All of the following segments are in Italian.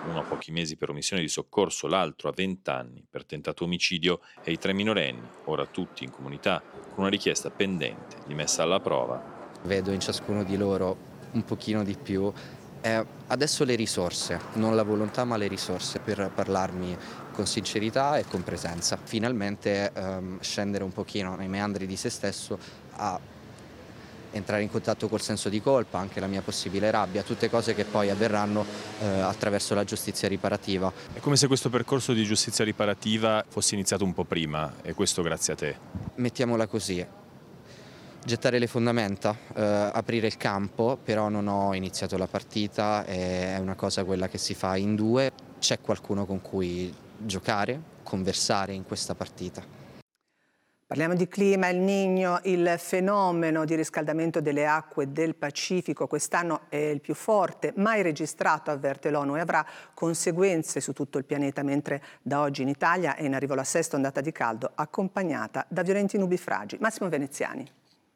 uno a pochi mesi per omissione di soccorso, l'altro a 20 anni per tentato omicidio e i 3 minorenni, ora tutti in comunità, con una richiesta pendente di messa alla prova. Vedo in ciascuno di loro un pochino di più. Adesso le risorse, non la volontà ma le risorse per parlarmi con sincerità e con presenza. Finalmente scendere un pochino nei meandri di se stesso a entrare in contatto col senso di colpa, anche la mia possibile rabbia, tutte cose che poi avverranno attraverso la giustizia riparativa. È come se questo percorso di giustizia riparativa fosse iniziato un po' prima, e questo grazie a te. Mettiamola così, gettare le fondamenta, aprire il campo, però non ho iniziato la partita, è una cosa quella che si fa in due, c'è qualcuno con cui giocare, conversare in questa partita. Parliamo di clima, El Niño, il fenomeno di riscaldamento delle acque del Pacifico quest'anno è il più forte mai registrato, avverte l'ONU, e avrà conseguenze su tutto il pianeta, mentre da oggi in Italia è in arrivo la sesta ondata di caldo, accompagnata da violenti nubifragi. Massimo Veneziani.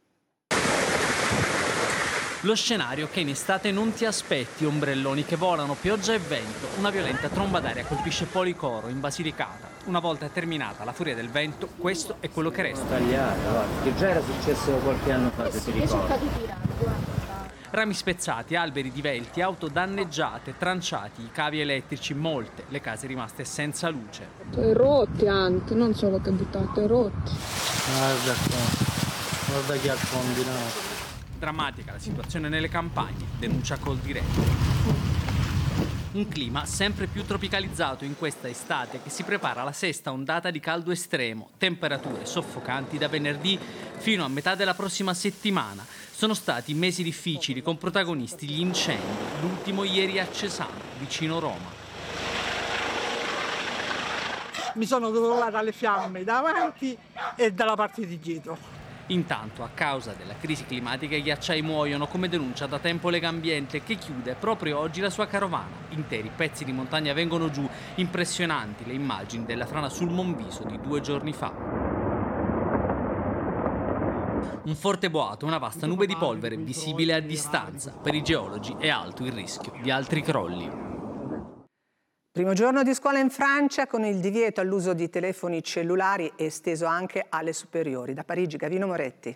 Lo scenario che in estate non ti aspetti: ombrelloni che volano, pioggia e vento. Una violenta tromba d'aria colpisce Policoro, in Basilicata. Una volta terminata la furia del vento, questo è quello che resta. Tagliata, guarda, che già era successo qualche anno fa, se ti ricordi. Rami spezzati, alberi divelti, auto danneggiate, tranciati, i cavi elettrici, molte, le case rimaste senza luce. Rotti anche, non solo che buttate, rotti. Guarda chi ha combinato. Drammatica la situazione nelle campagne, denuncia Coldiretti. Un clima sempre più tropicalizzato in questa estate che si prepara alla sesta ondata di caldo estremo, temperature soffocanti da venerdì fino a metà della prossima settimana. Sono stati mesi difficili con protagonisti gli incendi, l'ultimo ieri a Cesano, vicino Roma. Mi sono trovata alle fiamme davanti e dalla parte di dietro. Intanto, a causa della crisi climatica, i ghiacciai muoiono, come denuncia da tempo Legambiente, che chiude proprio oggi la sua carovana. Interi pezzi di montagna vengono giù, impressionanti le immagini della frana sul Monviso di 2 giorni fa. Un forte boato, una vasta nube di polvere visibile a distanza. Per i geologi è alto il rischio di altri crolli. Primo giorno di scuola in Francia con il divieto all'uso di telefoni cellulari esteso anche alle superiori. Da Parigi, Gavino Moretti.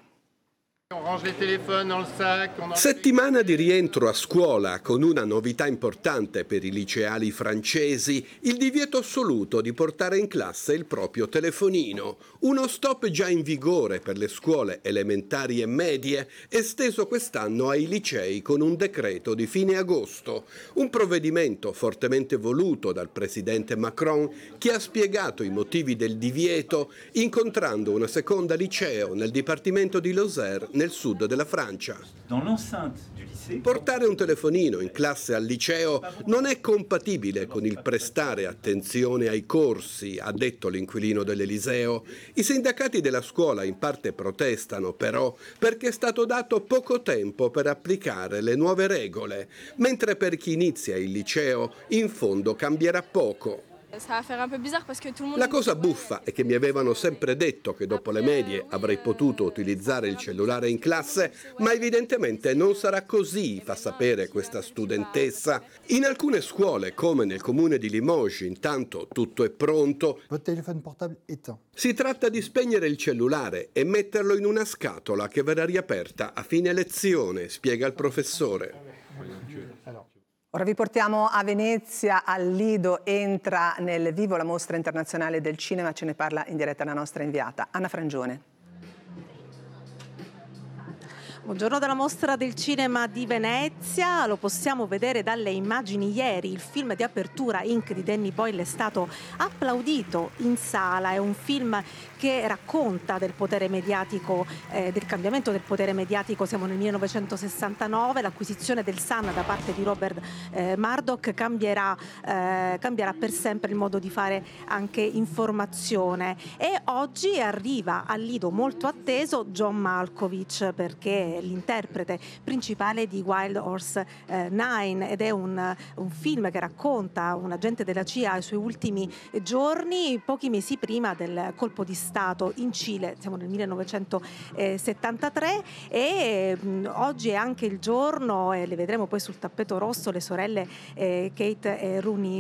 Settimana di rientro a scuola con una novità importante per i liceali francesi, il divieto assoluto di portare in classe il proprio telefonino. Uno stop già in vigore per le scuole elementari e medie, esteso quest'anno ai licei con un decreto di fine agosto. Un provvedimento fortemente voluto dal presidente Macron, che ha spiegato i motivi del divieto incontrando una seconda liceo nel dipartimento di Lozère, nel sud della Francia. Portare un telefonino in classe al liceo non è compatibile con il prestare attenzione ai corsi, ha detto l'inquilino dell'Eliseo. I sindacati della scuola in parte protestano però perché è stato dato poco tempo per applicare le nuove regole, mentre per chi inizia il liceo in fondo cambierà poco. La cosa buffa è che mi avevano sempre detto che dopo le medie avrei potuto utilizzare il cellulare in classe, ma evidentemente non sarà così, fa sapere questa studentessa. In alcune scuole, come nel comune di Limoges, intanto tutto è pronto. Si tratta di spegnere il cellulare e metterlo in una scatola che verrà riaperta a fine lezione, spiega il professore. Ora vi portiamo a Venezia, al Lido, entra nel vivo la mostra internazionale del cinema, ce ne parla in diretta la nostra inviata, Anna Frangione. Buongiorno dalla Mostra del Cinema di Venezia, lo possiamo vedere dalle immagini ieri, il film di apertura Ink di Danny Boyle è stato applaudito in sala, è un film che racconta del potere mediatico, del cambiamento del potere mediatico, siamo nel 1969, l'acquisizione del Sun da parte di Robert Murdoch cambierà per sempre il modo di fare anche informazione e oggi arriva al Lido molto atteso John Malkovich perché l'interprete principale di Wild Horse 9 ed è un film che racconta un agente della CIA ai suoi ultimi giorni, pochi mesi prima del colpo di Stato in Cile, siamo nel 1973 e oggi è anche il giorno, e le vedremo poi sul tappeto rosso, le sorelle Kate e Rooney